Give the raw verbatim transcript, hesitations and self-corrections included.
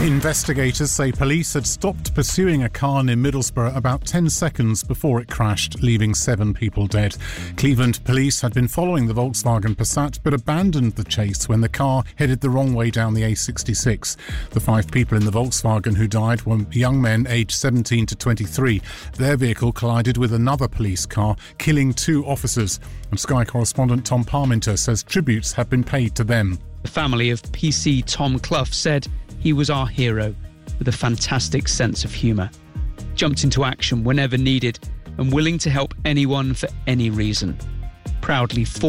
Investigators say police had stopped pursuing a car near Middlesbrough about ten seconds before it crashed, leaving seven people dead. Cleveland police had been following the Volkswagen Passat but abandoned the chase when the car headed the wrong way down the A sixty-six. The five people in the Volkswagen who died were young men aged seventeen to twenty-three. Their vehicle collided with another police car, killing two officers. And Sky correspondent Tom Parminter says tributes have been paid to them. The family of P C Tom Clough said he was our hero with a fantastic sense of humour. Jumped into action whenever needed and willing to help anyone for any reason. Proudly